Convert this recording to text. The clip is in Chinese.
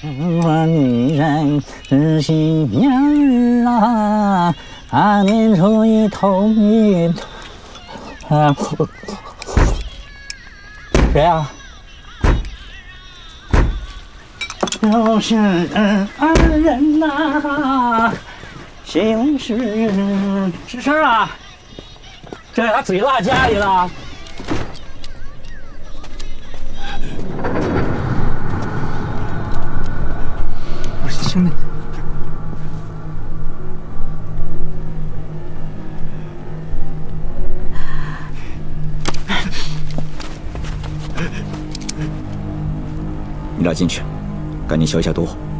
我女人是新娘啊，大年初一头一啊，谁呀？就是二人呐，心事吱声啊！这他嘴落家里了。我说兄弟， 你俩进去，赶紧消一下毒。